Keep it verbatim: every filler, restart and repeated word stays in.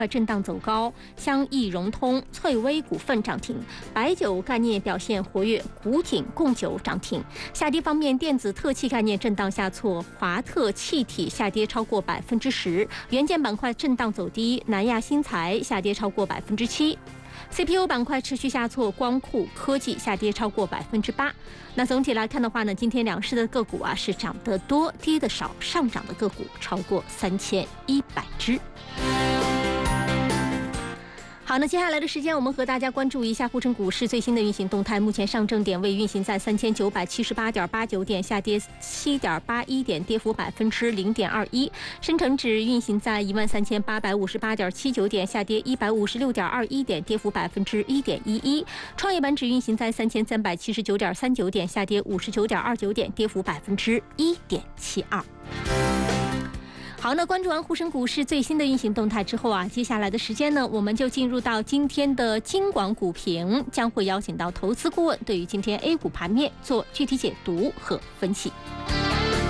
呃震荡走高，香益融通、翠微股份涨停，白酒概念表现活跃，古鼎、贡酒涨停。下跌方面，电子特气概念震荡下挫，华特气体下跌超过百分之十，元件板块震荡走低，南亚新材下跌超过百分之七。C P U 板块持续下挫，光酷科技下跌超过百分之八。那总体来看的话呢，今天两市的个股啊是涨得多，跌得少，上涨的个股超过三千一百只。好，那接下来的时间，我们和大家关注一下沪深股市最新的运行动态。目前上证点位运行在三千九百七十八点八九点，下跌七点八一点，跌幅百分之零点二一。深成指运行在一万三千八百五十八点七九点，下跌一百五十六点二一点，跌幅百分之一点一一。创业板指运行在三千三百七十九点三九点，下跌五十九点二九点，跌幅百分之一点七二。好，那关注完沪深股市最新的运行动态之后啊，接下来的时间呢，我们就进入到今天的金广股评，将会邀请到投资顾问对于今天 A 股盘面做具体解读和分析。